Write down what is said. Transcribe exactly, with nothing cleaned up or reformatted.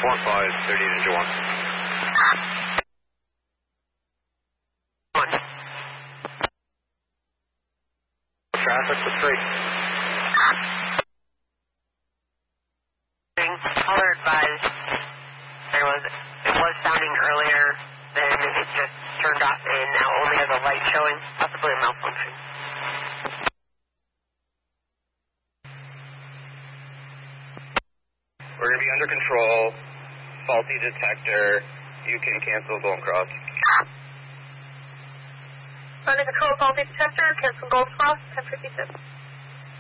one five, thirty Ninja one. One. Traffic to three. Caller advised there was, it was sounding earlier, then it just turned off and now only has a light showing, possibly a malfunction. We're going to be under control. Faulty detector. You can cancel Golden Cross. Under control, faulty detector, cancel Golden Cross, ten fifty-six.